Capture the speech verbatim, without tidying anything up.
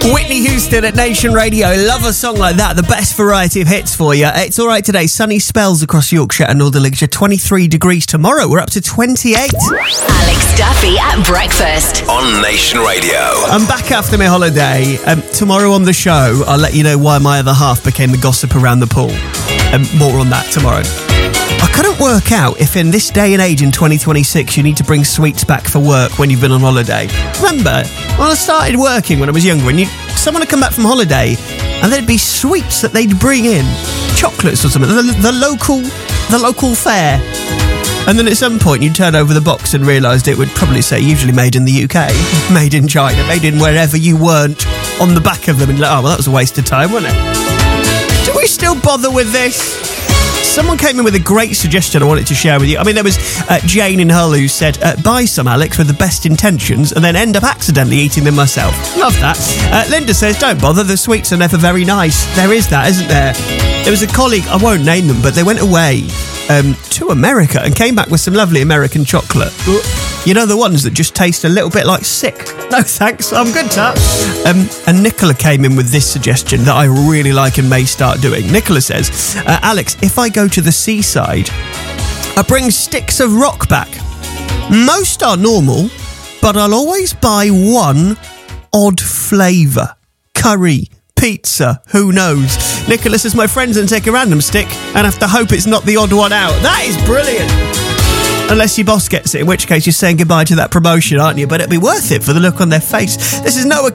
Whitney Houston at Nation Radio. Love a song like that. The best variety of hits for you. It's all right today. Sunny spells across Yorkshire and Northern Lincolnshire. twenty-three degrees tomorrow. We're up to twenty-eight. Alex Duffy at breakfast on Nation Radio. I'm back after my holiday. Um, tomorrow on the show, I'll let you know why my other half became the gossip around the pool. Um, more on that tomorrow. I couldn't work out if in this day and age in twenty twenty-six you need to bring sweets back for work when you've been on holiday. Remember, when I started working when I was younger, and you, someone would come back from holiday and there'd be sweets that they'd bring in, chocolates or something, the, the local the local fare. And then at some point you'd turn over the box and realised it would probably say usually made in the U K, made in China, made in wherever you weren't on the back of them. And you're like, oh, well, that was a waste of time, wasn't it? Do we still bother with this? Someone came in with a great suggestion I wanted to share with you. I mean, there was uh, Jane in Hull who said, uh, buy some, Alex, with the best intentions and then end up accidentally eating them myself. Love that. Uh, Linda says, don't bother, the sweets are never very nice. There is that, isn't there? There was a colleague, I won't name them, but they went away um, to America and came back with some lovely American chocolate. You know, the ones that just taste a little bit like sick. No thanks, I'm good, Tut. Um, and Nicola came in with this suggestion that I really like and may start doing. Nicola says, uh, Alex, if I go to the seaside, I bring sticks of rock back. Most are normal, but I'll always buy one odd flavour. Curry, pizza, who knows? Nicola says, my friends then take a random stick and have to hope it's not the odd one out. That is brilliant. Unless your boss gets it, in which case you're saying goodbye to that promotion, aren't you? But it'll be worth it for the look on their face. This is Noah